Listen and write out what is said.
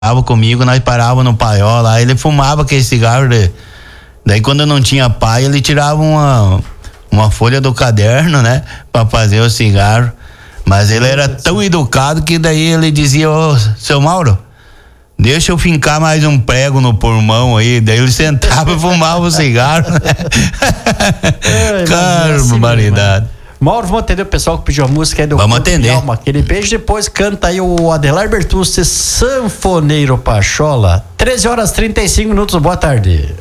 comigo, nós parávamos no paiol lá, ele fumava aquele cigarro, daí quando não tinha pai, ele tirava uma folha do caderno, né, pra fazer o cigarro, mas ele era tão educado que daí ele dizia: ô, seu Mauro, deixa eu fincar mais um prego no pulmão aí. Daí ele sentava e fumava o cigarro. Barbaridade. Mauro, vamos atender o pessoal que pediu a música aí do Vamos atender. Alma, aquele beijo. Depois canta aí o Adelar Bertucci, Sanfoneiro Pachola. 13h35. Boa tarde.